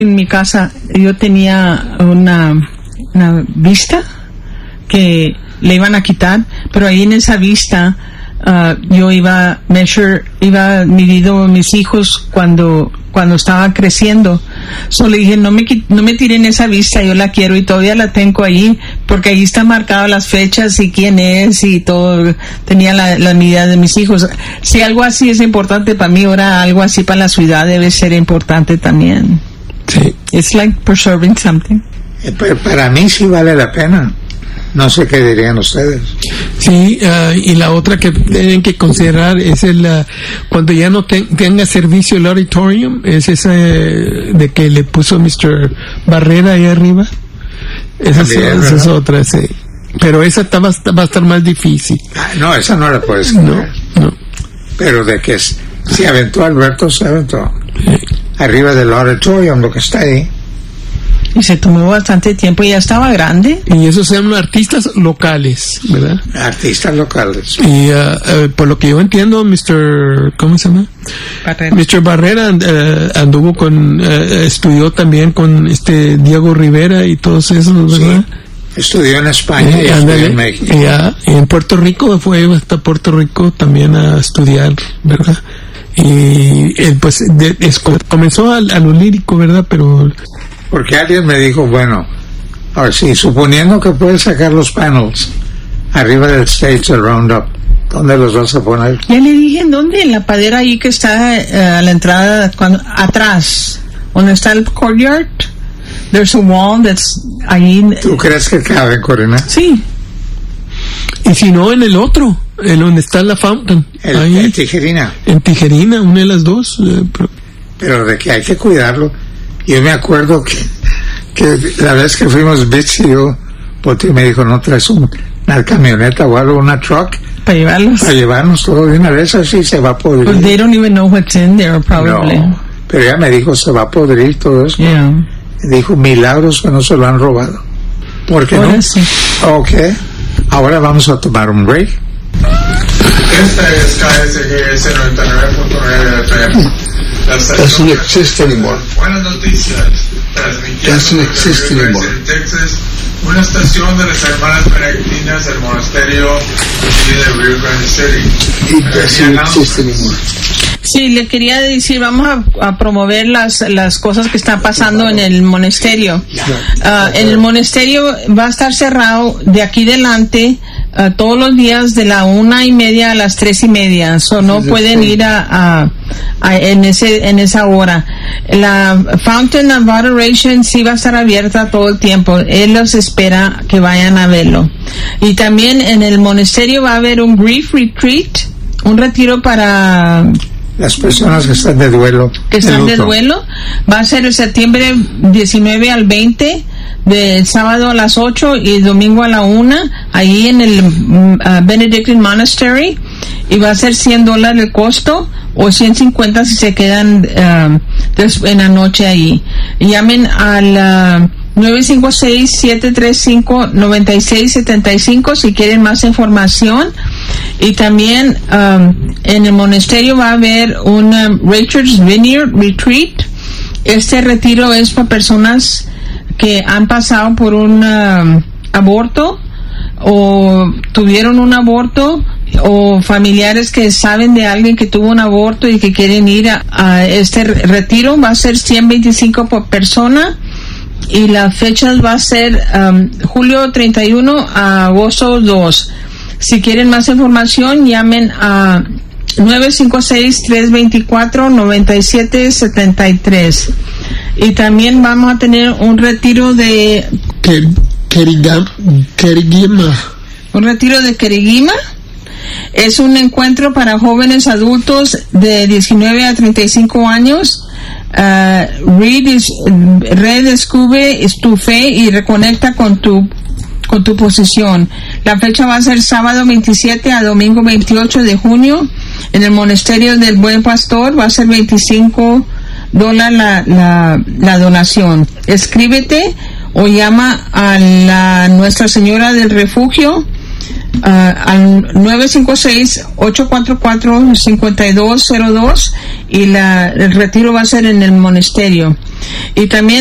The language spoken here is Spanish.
En mi casa yo tenía una vista que le iban a quitar, pero ahí en esa vista yo iba midiendo mis hijos cuando estaba creciendo. Le dije, no me tiren esa vista, yo la quiero, y todavía la tengo ahí, porque ahí están marcadas las fechas y quién es y todo. Tenía la medida de mis hijos. Si algo así es importante para mí, ahora algo así para la ciudad debe ser importante también. Sí. It's like preserving something. Para mí sí vale la pena. No sé qué dirían ustedes. Sí, y la otra que tienen que considerar es cuando ya no tenga servicio el auditorium, es esa de que le puso Mr. Barrera ahí arriba. Esa es otra, sí. Pero esa va a estar más difícil. No, esa no la puedes cambiar. No. Pero de que se aventó Alberto, se aventó. Sí. Arriba del auditorium, lo que está ahí. Y se tomó bastante tiempo y ya estaba grande. Y esos eran artistas locales, ¿verdad? Artistas locales. Y por lo que yo entiendo, ¿cómo se llama? Barrera. Mr. Barrera anduvo estudió también con Diego Rivera y todos esos, ¿verdad? Sí. Estudió en España y estudió en México. Y en Puerto Rico, fue hasta Puerto Rico también a estudiar, ¿verdad? Y pues comenzó a lo lírico, ¿verdad? Pero... Porque alguien me dijo, bueno, ahora sí, suponiendo que puedes sacar los panels arriba del stage del Roundup, ¿dónde los vas a poner? Ya le dije, ¿en dónde? En la padera ahí que está a la entrada, atrás, donde está el courtyard. There's a wall that's ahí. ¿Tú crees que cabe, Corina? Sí. Y si no, en el otro, en donde está la fountain. En Tijerina. En Tijerina, una de las dos. Pero de que hay que cuidarlo. Yo me acuerdo que la vez que fuimos Bitsy, Poti me dijo, ¿no traes una camioneta o algo, una truck? Para llevarlos. Para llevarnos todo de una vez, así se va a podrir. But they don't even know what's in there, probably. No, pero ella me dijo, se va a podrir todo eso. Yeah. Dijo, milagros que no se lo han robado. ¿Por qué no? Sí. Ok, ahora vamos a tomar un break. Esta es KSGS 99.9 FM. Doesn't exist anymore. Buenas noticias. Doesn't exist anymore. Texas, una estación de las hermanas benedictinas del monasterio de Rio Grande City. It doesn't exist anymore. Sí, le quería decir, vamos a promover las cosas que están pasando en el monasterio. En el monasterio va a estar cerrado de aquí adelante todos los días de la 1:30 a las 3:30. No pueden ir en esa hora. La Fountain of Adoration sí va a estar abierta todo el tiempo. Él los espera que vayan a verlo. Y también en el monasterio va a haber un grief retreat, un retiro para las personas que están de duelo. Va a ser el septiembre 19 al 20, de sábado a las 8 y domingo a la 1, ahí en el Benedictine Monastery, y va a ser $100 el costo, o $150 si se quedan en la noche ahí. Llamen al 956-735-9675 si quieren más información. Y también en el monasterio va a haber un Rachel's Vineyard Retreat. Este retiro es para personas que han pasado por un aborto o tuvieron un aborto, o familiares que saben de alguien que tuvo un aborto y que quieren ir a este retiro. Va a ser $125 por persona. Y las fechas va a ser julio 31 a agosto 2. Si quieren más información, llamen a 956-324-9773. Y también vamos a tener un retiro de Querigima. Un retiro de Querigima. Es un encuentro para jóvenes adultos de 19 a 35 años. Redescubre tu fe y reconecta con tu posición. La fecha va a ser sábado 27 a domingo 28 de junio en el Monasterio del Buen Pastor. Va a ser $25 la donación. Escríbete o llama a Nuestra Señora del Refugio al 956-844-5202 y el retiro va a ser en el monasterio. Y también